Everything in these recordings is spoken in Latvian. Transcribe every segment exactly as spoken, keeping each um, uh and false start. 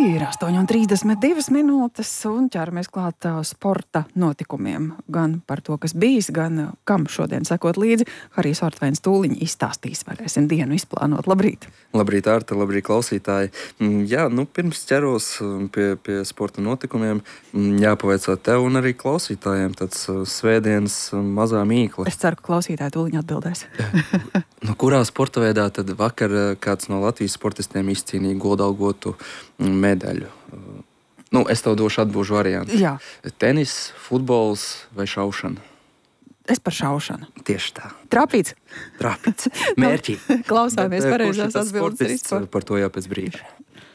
Ir astoņi un trīsdesmit divas minūtes un ķeramies klāt sporta notikumiem. Gan par to, kas bijis, gan kam šodien sekot līdzi. Harijs Ortvēns tūliņ izstāstīs, varēsim dienu izplānot. Labrīt! Labrīt, Arta, labrīt, klausītāji! Jā, nu, pirms ķeros pie, pie sporta notikumiem, jāpavaicā tev un arī klausītājiem tāds svētdienas mazā mīkla. Es ceru, ka klausītāji tūliņ atbildēs. Nu, kurā sporta veidā tad vakar kāds no Latvijas sportistiem izcīnīja godalgotu medaļu? Nu, es tev došu atbūžu variantu. Jā. Tenis, futbols vai šaušana? Es par šaušanu. Tieši tā. Trapīts? Trapīts. Mērķī. Klausāmies Bet, pareizās kurš ir tas atbildes. sportists? Par to jau pēc brīža.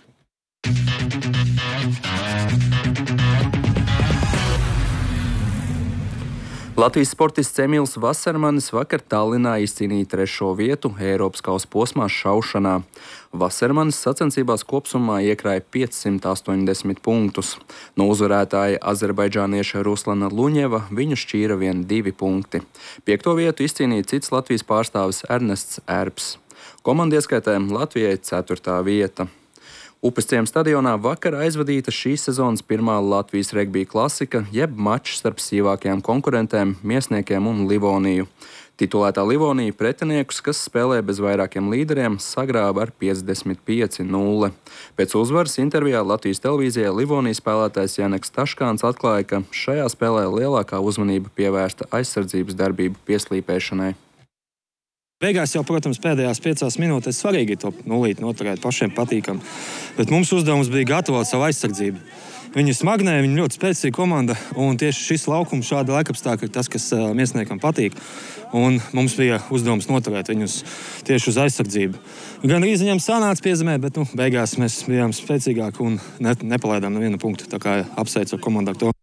Latvijas sportists Emīls Vasermanis vakar Tallinā izcīnīja trešo vietu Eiropas kausa posmā šaušanā. Vasermanis sacensībās kopsumā iekrāja piecsimt astoņdesmit punktus. No uzvarētāja azerbaidžānieša Ruslana Luņeva viņu šķīra vien divi punkti. Piekto vietu izcīnīja cits Latvijas pārstāvis Ernests Erbs. Komandu ieskaitē Latvijai ceturtā vieta. Upesciema stadionā vakar aizvadīta šīs sezonas pirmā Latvijas regbija klasika, jeb mačs starp sīvākajām konkurentēm, Miesniekiem un Livoniju. Titulētā Livonija pretiniekus, kas spēlē bez vairākiem līderiem, sagrāva ar piecdesmit pieci nulle. Pēc uzvaras intervijā Latvijas televīzijai Livonijas spēlētājs Janeks Taškāns atklāja, ka šajā spēlē lielākā uzmanība pievērsta aizsardzības darbību pieslīpēšanai. Beigās jau, protams, pēdējās piecās minūtēs svarīgi to nulīti noturēt, pašiem patīkam. Bet mums uzdevums bija gatavot savu aizsardzību. Viņi smagnēja, viņi ļoti spēcīga komanda, un tieši šis laukums, šāda laikapstākļa ir tas, kas uh, Miesniekam patīk. Un mums bija uzdevums noturēt viņus tieši uz aizsardzību. Gan arī viņam sanāca piezemē, bet nu, beigās mēs bijām spēcīgāki un ne, nepalaidām nevienu punktu. Tā kā apsveicu ar komandu ar to.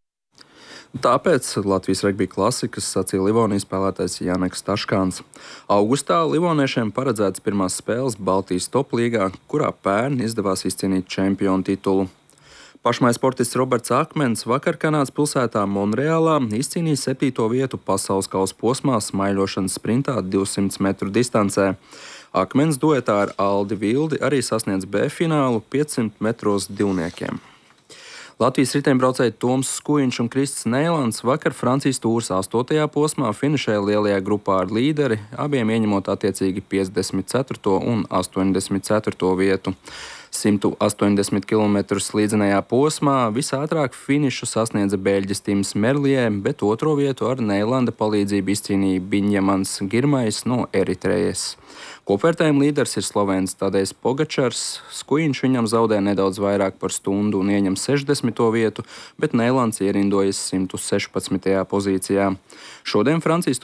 Tāpēc Latvijas regbija klasikas sacīja Livonijas spēlētājs Janeks Taškāns. Augustā livoniešiem paredzētas pirmās spēles Baltijas toplīgā, kurā pērn izdevās izcīnīt čempionu titulu. Pašmais sportists Roberts Akmens vakar Kanādas pilsētā Monreālā izcīnīja septīto vietu pasaules kausa posmā smaiļošanas sprintā divsimt metru distancē. Akmens duetā ar Aldi Vildi arī sasniedz B finālu piecsimt metros divniekiem. Latvijas riteņbraucēji Toms Skujiņš un Krists Neilants vakar Francijas tūras astotajā posmā finišēja lielajā grupā ar līderi, abiem ieņemot attiecīgi piecdesmit ceturto un astoņdesmit ceturto vietu. simt astoņdesmit kilometrus slīdzenajā posmā visātrāk finišu sasniedza beļģis Tims Merlijē, bet otro vietu ar Neilanda palīdzību izcīnīja Biņjamans Girmais no Eritrejas. Kopvērtējuma līderis ir slovēns Tadejs Pogačars. Skujiņš viņam zaudē nedaudz vairāk par stundu un ieņem sešdesmito vietu, bet Neilands ierindojas simt sešpadsmitajā pozīcijā. Šodien Francijas